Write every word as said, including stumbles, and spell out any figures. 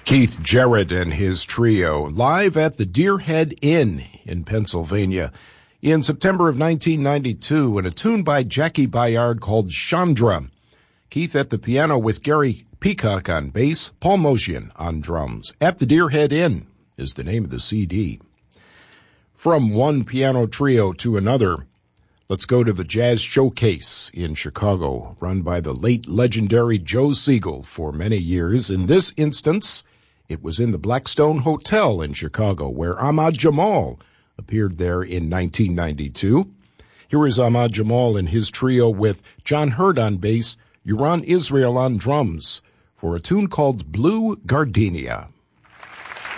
Keith Jarrett and his trio, live at the Deerhead Inn in Pennsylvania in September of nineteen ninety-two, in a tune by Jackie Bayard called Chandra. Keith at the piano with Gary Peacock on bass, Paul Motian on drums. At the Deerhead Inn is the name of the C D. From one piano trio to another, let's go to the Jazz Showcase in Chicago, run by the late legendary Joe Siegel for many years. In this instance, it was in the Blackstone Hotel in Chicago, where Ahmad Jamal appeared there in nineteen ninety-two. Here is Ahmad Jamal and his trio with John Hurd on bass, Uran Israel on drums, for a tune called Blue Gardenia.